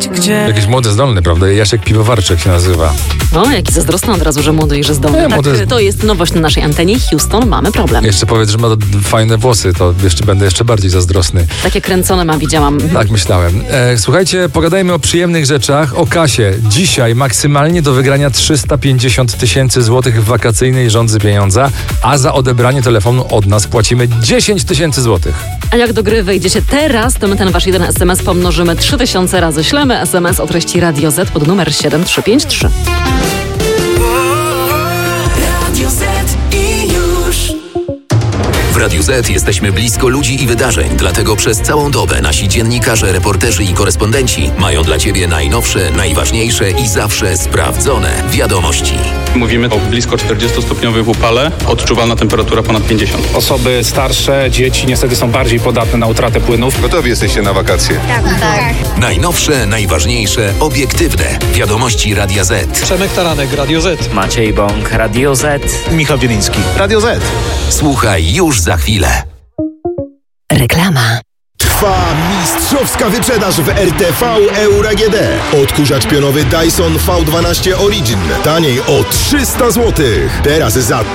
być, gdzie... Jakiś młody, zdolny, prawda? Jasiek Piwowarczyk się nazywa. O, jaki zazdrosny od razu, że młody i że zdolny. Nie, Tak, młody... To jest nowość na naszej antenie. Houston, mamy problem. Jeszcze powiedz, że ma fajne włosy, to będę jeszcze bardziej zazdrosny. Takie kręcone ma, widziałam. Tak myślałem. Słuchajcie, pogadajmy o przyjemnych rzeczach, o kasie. Dzisiaj maksymalnie do wygrania 350 000 złotych w wakacyjnej żądzy pieniądza, a za odebranie telefonu od nas płacimy 10 000 złotych. A jak do gry wejdziecie teraz, to my ten wasz jeden SMS pomnożymy 3000 razy. Ślemy SMS o treści Radio Z pod numer 7353. Radio Z i już. W Radiu Z jesteśmy blisko ludzi i wydarzeń, dlatego przez całą dobę nasi dziennikarze, reporterzy i korespondenci mają dla Ciebie najnowsze, najważniejsze i zawsze sprawdzone wiadomości. Mówimy o blisko 40-stopniowym upale, odczuwalna temperatura ponad 50. Osoby starsze, dzieci niestety są bardziej podatne na utratę płynów. Gotowi jesteście na wakacje? Tak. Najnowsze, najważniejsze, obiektywne wiadomości Radia Z. Przemek Taranek, Radio Z. Maciej Bąk, Radio Z. Michał Wieliński, Radio Z. Słuchaj już za chwilę. Reklama. Trwa mistrzowska wyprzedaż w RTV Euro AGD. Odkurzacz pionowy Dyson V12 Origin. Taniej o 300 zł. Teraz za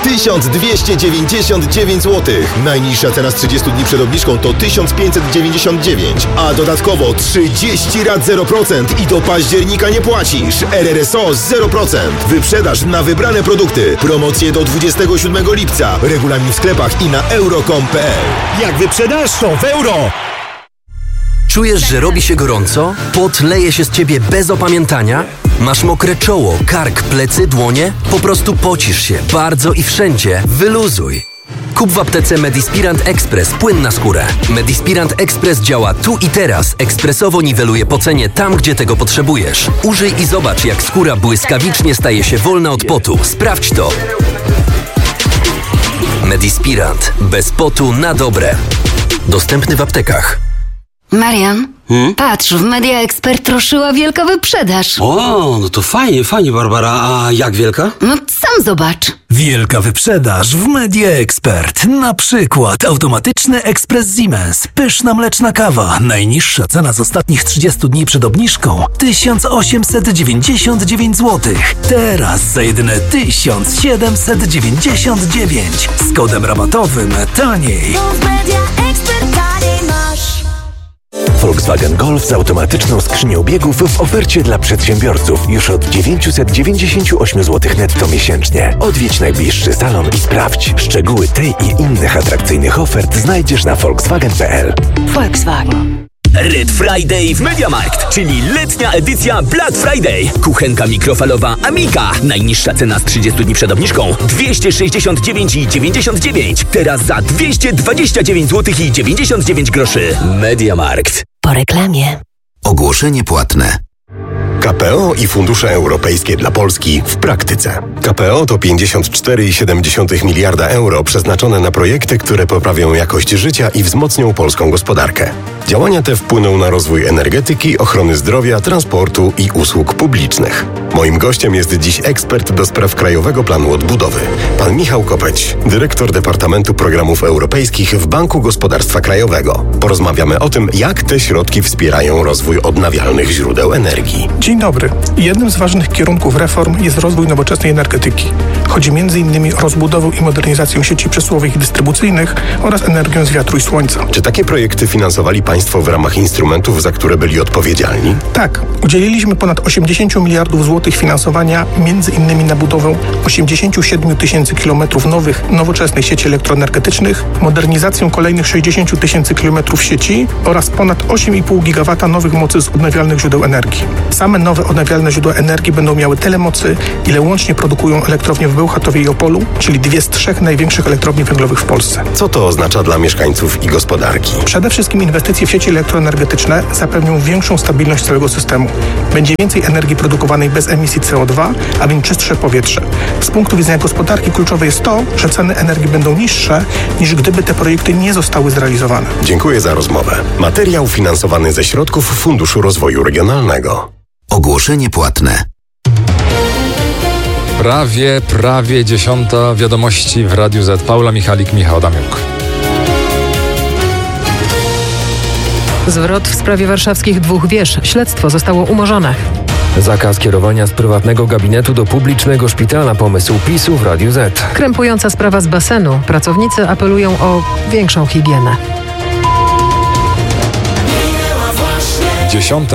1299 zł. Najniższa cena z 30 dni przed obniżką to 1599. A dodatkowo 30 rat 0% i do października nie płacisz. RRSO 0%. Wyprzedaż na wybrane produkty. Promocje do 27 lipca. Regulamin w sklepach i na euro.com.pl. Jak wyprzedaż, to w euro! Czujesz, że robi się gorąco? Pot leje się z ciebie bez opamiętania? Masz mokre czoło, kark, plecy, dłonie? Po prostu pocisz się bardzo i wszędzie. Wyluzuj. Kup w aptece Medispirant Express płyn na skórę. Medispirant Express działa tu i teraz. Ekspresowo niweluje pocenie tam, gdzie tego potrzebujesz. Użyj i zobacz, jak skóra błyskawicznie staje się wolna od potu. Sprawdź to. Medispirant. Bez potu na dobre. Dostępny w aptekach. Marian, patrz, w Media Expert ruszyła wielka wyprzedaż. O, no to fajnie, Barbara. A jak wielka? No sam zobacz. Wielka wyprzedaż w Media Expert. Na przykład automatyczny ekspres Siemens. Pyszna mleczna kawa. Najniższa cena z ostatnich 30 dni przed obniżką 1899 zł. Teraz za jedyne 1799. Z kodem rabatowym taniej. Volkswagen Golf z automatyczną skrzynią biegów w ofercie dla przedsiębiorców już od 998 zł netto miesięcznie. Odwiedź najbliższy salon i sprawdź. Szczegóły tej i innych atrakcyjnych ofert znajdziesz na volkswagen.pl. Volkswagen. Red Friday w MediaMarkt, czyli letnia edycja Black Friday. Kuchenka mikrofalowa Amiga. Najniższa cena z 30 dni przed obniżką 269,99. Teraz za 229 zł i 99 groszy. MediaMarkt. Po reklamie. Ogłoszenie płatne. KPO i fundusze europejskie dla Polski w praktyce. KPO to 54,7 miliarda euro przeznaczone na projekty, które poprawią jakość życia i wzmocnią polską gospodarkę. Działania te wpłyną na rozwój energetyki, ochrony zdrowia, transportu i usług publicznych. Moim gościem jest dziś ekspert do spraw Krajowego Planu Odbudowy, pan Michał Kopeć, dyrektor Departamentu Programów Europejskich w Banku Gospodarstwa Krajowego. Porozmawiamy o tym, jak te środki wspierają rozwój odnawialnych źródeł energii. Dzień dobry. Jednym z ważnych kierunków reform jest rozwój nowoczesnej energetyki. Chodzi m.in. o rozbudowę i modernizację sieci przesyłowych i dystrybucyjnych oraz energią z wiatru i słońca. Czy takie projekty finansowali Państwo w ramach instrumentów, za które byli odpowiedzialni? Tak. Udzieliliśmy ponad 80 miliardów złotych finansowania m.in. na budowę 87 tysięcy kilometrów nowych, nowoczesnych sieci elektroenergetycznych, modernizację kolejnych 60 tysięcy kilometrów sieci oraz ponad 8,5 gigawata nowych mocy z odnawialnych źródeł energii. Same nowe odnawialne źródła energii będą miały tyle mocy, ile łącznie produkują elektrownie w Bełchatowie i Opolu, czyli 2 z 3 największych elektrowni węglowych w Polsce. Co to oznacza dla mieszkańców i gospodarki? Przede wszystkim inwestycje w sieci elektroenergetyczne zapewnią większą stabilność całego systemu. Będzie więcej energii produkowanej bez emisji CO2, a więc czystsze powietrze. Z punktu widzenia gospodarki kluczowe jest to, że ceny energii będą niższe, niż gdyby te projekty nie zostały zrealizowane. Dziękuję za rozmowę. Materiał finansowany ze środków Funduszu Rozwoju Regionalnego. Ogłoszenie płatne. Prawie 10 wiadomości w Radiu Z. Paula Michalik, Michał Adamiuk. Zwrot w sprawie warszawskich 2 wież. Śledztwo zostało umorzone. Zakaz kierowania z prywatnego gabinetu do publicznego szpitala. Pomysł PiS-u w Radiu Z. Krępująca sprawa z basenu. Pracownicy apelują o większą higienę. 10.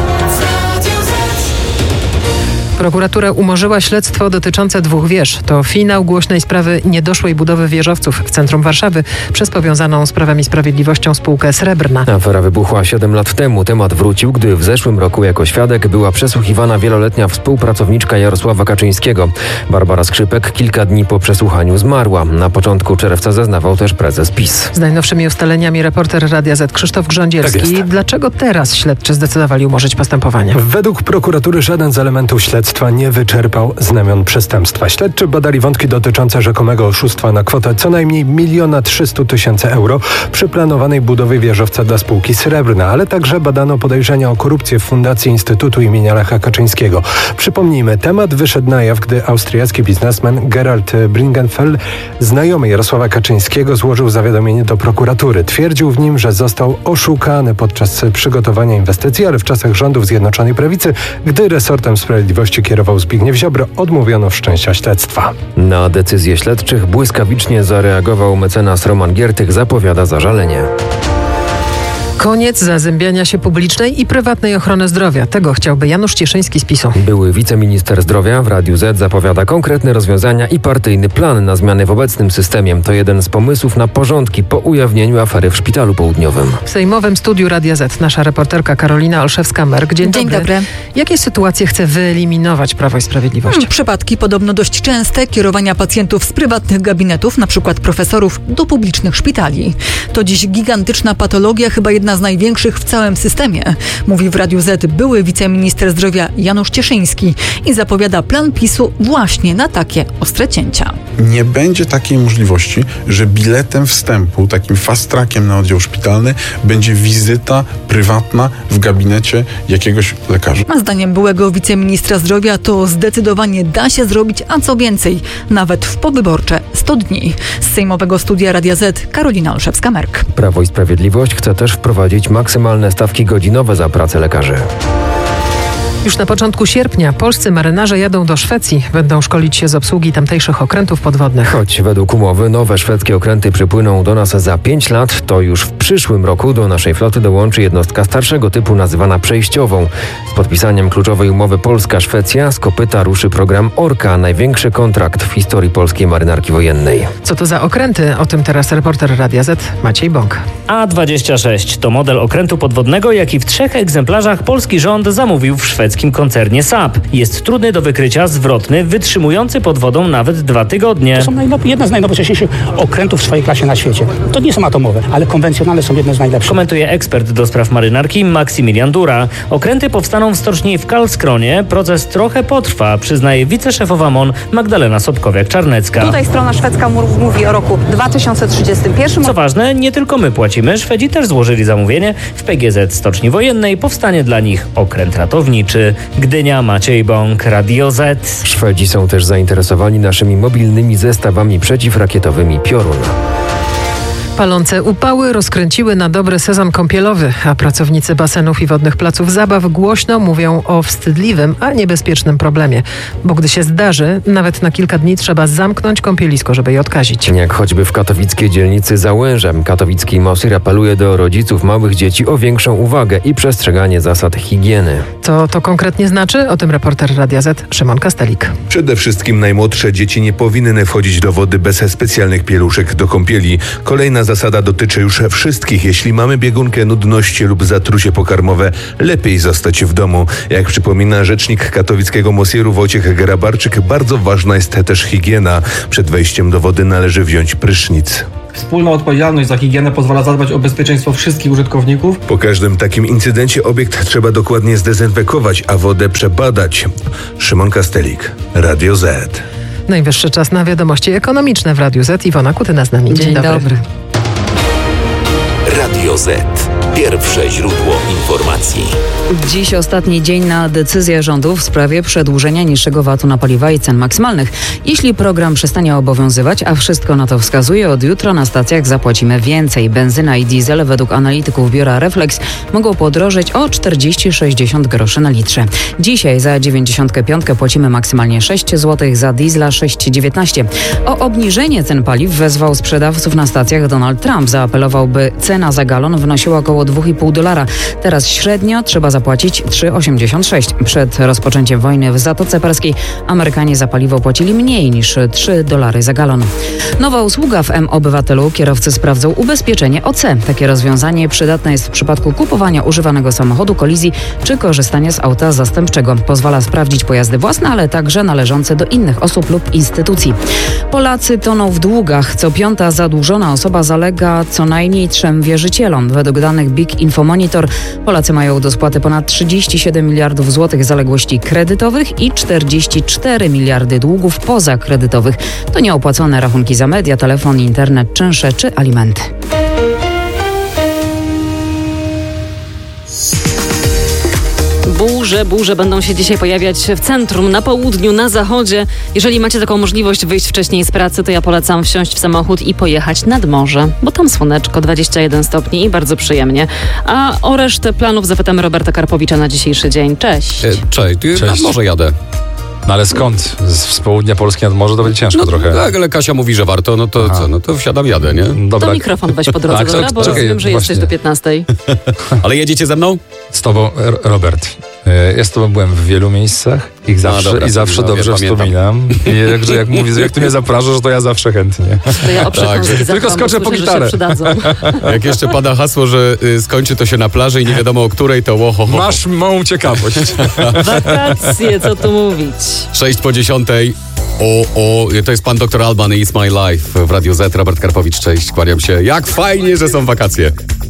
Prokuratura umorzyła śledztwo dotyczące 2 wież. To finał głośnej sprawy niedoszłej budowy wieżowców w centrum Warszawy przez powiązaną z Prawem i Sprawiedliwością spółkę Srebrna. Afera wybuchła 7 lat temu. Temat wrócił, gdy w zeszłym roku jako świadek była przesłuchiwana wieloletnia współpracowniczka Jarosława Kaczyńskiego. Barbara Skrzypek kilka dni po przesłuchaniu zmarła. Na początku czerwca zeznawał też prezes PiS. Z najnowszymi ustaleniami reporter Radia Z Krzysztof Grządzielski. Tak. Dlaczego teraz śledczy zdecydowali umorzyć postępowanie? Według prokuratury żaden z elementów śledztwa nie wyczerpał znamion przestępstwa. Śledczy badali wątki dotyczące rzekomego oszustwa na kwotę co najmniej 1 300 000 euro przy planowanej budowie wieżowca dla spółki Srebrna, ale także badano podejrzenia o korupcję w Fundacji Instytutu imienia Lecha Kaczyńskiego. Przypomnijmy, temat wyszedł na jaw, gdy austriacki biznesmen Gerald Bringenfeld, znajomy Jarosława Kaczyńskiego, złożył zawiadomienie do prokuratury. Twierdził w nim, że został oszukany podczas przygotowania inwestycji, ale w czasach rządów Zjednoczonej Prawicy, gdy resortem sprawiedliwości kierował Zbigniew Ziobro, odmówiono wszczęcia śledztwa. Na decyzję śledczych błyskawicznie zareagował mecenas Roman Giertych, zapowiada zażalenie. Koniec zazębiania się publicznej i prywatnej ochrony zdrowia. Tego chciałby Janusz Cieszyński z PiS-u. Były wiceminister zdrowia w Radiu Z zapowiada konkretne rozwiązania i partyjny plan na zmiany w obecnym systemie. To jeden z pomysłów na porządki po ujawnieniu afery w Szpitalu Południowym. W sejmowym studiu Radia Z nasza reporterka Karolina Olszewska-Merk. Dzień dobry. Jakie sytuacje chce wyeliminować Prawo i Sprawiedliwość? Przypadki podobno dość częste kierowania pacjentów z prywatnych gabinetów, na przykład profesorów, do publicznych szpitali. To dziś gigantyczna patologia, chyba jedna z największych w całym systemie, mówi w Radiu Z były wiceminister zdrowia Janusz Cieszyński i zapowiada plan PiS-u właśnie na takie ostre cięcia. Nie będzie takiej możliwości, że biletem wstępu, takim fast trackiem na oddział szpitalny będzie wizyta prywatna w gabinecie jakiegoś lekarza. A zdaniem byłego wiceministra zdrowia to zdecydowanie da się zrobić, a co więcej, nawet w powyborcze 100 dni. Z sejmowego studia Radia Z Karolina Olszewska-Merk. Prawo i Sprawiedliwość chce też wprowadzić maksymalne stawki godzinowe za pracę lekarzy. Już na początku sierpnia polscy marynarze jadą do Szwecji. Będą szkolić się z obsługi tamtejszych okrętów podwodnych. Choć według umowy nowe szwedzkie okręty przypłyną do nas za 5 lat, to już w przyszłym roku do naszej floty dołączy jednostka starszego typu nazywana przejściową. Z podpisaniem kluczowej umowy Polska-Szwecja z kopyta ruszy program Orka, największy kontrakt w historii polskiej marynarki wojennej. Co to za okręty? O tym teraz reporter Radia Z Maciej Bąk. A26 to model okrętu podwodnego, jaki w 3 egzemplarzach polski rząd zamówił w szwedzkim koncernie SAP. Jest trudny do wykrycia, zwrotny, wytrzymujący pod wodą nawet 2 tygodnie. To są jedne z najnowocześniejszych okrętów w swojej klasie na świecie. To nie są atomowe, ale konwencjonalne są jedne z najlepszych. Komentuje ekspert do spraw marynarki Maksymilian Dura. Okręty powstaną w stoczni w Karlskronie. Proces trochę potrwa, przyznaje wiceszefowa MON Magdalena Sobkowiak-Czarnecka. Tutaj strona szwedzka mówi o roku 2031. Co ważne, nie tylko my płacimy. Szwedzi też złożyli zamówienie. W PGZ Stoczni Wojennej powstanie dla nich okręt ratowniczy. Gdynia, Maciej Bąk, Radio Z. Szwedzi są też zainteresowani naszymi mobilnymi zestawami przeciwrakietowymi Piorun. Palące upały rozkręciły na dobre sezon kąpielowy, a pracownicy basenów i wodnych placów zabaw głośno mówią o wstydliwym, a niebezpiecznym problemie. Bo gdy się zdarzy, nawet na kilka dni trzeba zamknąć kąpielisko, żeby je odkazić. Jak choćby w katowickiej dzielnicy Załężem. Katowicki Mosir apeluje do rodziców małych dzieci o większą uwagę i przestrzeganie zasad higieny. Co to konkretnie znaczy? O tym reporter Radia Z Szymon Kastelik. Przede wszystkim najmłodsze dzieci nie powinny wchodzić do wody bez specjalnych pieluszek do kąpieli. Kolejna zasada dotyczy już wszystkich. Jeśli mamy biegunkę, nudności lub zatrucie pokarmowe, lepiej zostać w domu. Jak przypomina rzecznik katowickiego Mosiru Wojciech Grabarczyk, bardzo ważna jest też higiena. Przed wejściem do wody należy wziąć prysznic. Wspólna odpowiedzialność za higienę pozwala zadbać o bezpieczeństwo wszystkich użytkowników. Po każdym takim incydencie obiekt trzeba dokładnie zdezynfekować, a wodę przebadać. Szymon Kastelik, Radio Z. Najwyższy czas na wiadomości ekonomiczne w Radiu Z. Iwona Kutyna z nami. Dzień dobry. Radio Z. Pierwsze źródło informacji. Dziś ostatni dzień na decyzję rządu w sprawie przedłużenia niższego VAT-u na paliwa i cen maksymalnych. Jeśli program przestanie obowiązywać, a wszystko na to wskazuje, od jutra na stacjach zapłacimy więcej. Benzyna i diesel według analityków biura Reflex mogą podrożeć o 40-60 groszy na litrze. Dzisiaj za 95 płacimy maksymalnie 6 zł, za diesla 6,19. O obniżenie cen paliw wezwał sprzedawców na stacjach Donald Trump. Zaapelował, by cena za galon wynosiła około $2,5. Teraz średnio trzeba zapłacić 3,86. Przed rozpoczęciem wojny w Zatoce Perskiej Amerykanie za paliwo płacili mniej niż $3 za galon. Nowa usługa w mObywatelu. Kierowcy sprawdzą ubezpieczenie OC. Takie rozwiązanie przydatne jest w przypadku kupowania używanego samochodu, kolizji czy korzystania z auta zastępczego. Pozwala sprawdzić pojazdy własne, ale także należące do innych osób lub instytucji. Polacy toną w długach. Co piąta zadłużona osoba zalega co najmniej 3 wierzycielom. Według danych Big Info Monitor Polacy mają do spłaty ponad 37 miliardów złotych zaległości kredytowych i 44 miliardy długów pozakredytowych. To nieopłacone rachunki za media, telefon, internet, czynsze czy alimenty. Burze będą się dzisiaj pojawiać w centrum, na południu, na zachodzie. Jeżeli macie taką możliwość wyjść wcześniej z pracy, to ja polecam wsiąść w samochód i pojechać nad morze, bo tam słoneczko, 21 stopni i bardzo przyjemnie. A o resztę planów zapytamy Roberta Karpowicza na dzisiejszy dzień. Cześć. Cześć. Nad morze jadę. No ale skąd? Z południa Polski nad morze to będzie ciężko trochę. Tak, ale Kasia mówi, że warto, no to co? No to wsiadam, jadę, nie? Dobra. To mikrofon weź po drodze, dobra? Bo rozumiem, że jesteś do 15. Ale jedziecie ze mną? Z tobą, Robert. Ja z tobą byłem w wielu miejscach i zawsze dobrze wspominam. I jak ty mnie zapraszasz, to ja zawsze chętnie. To ja o przekąski tylko skoczę po gitarę. Jak jeszcze pada hasło, że skończy to się na plaży i nie wiadomo o której, to łoho. Masz małą ciekawość. Wakacje, co tu mówić. 6:10. To jest pan dr Alban i It's My Life w Radiu Z. Robert Karpowicz, cześć, kłaniam się. Jak fajnie, że są wakacje.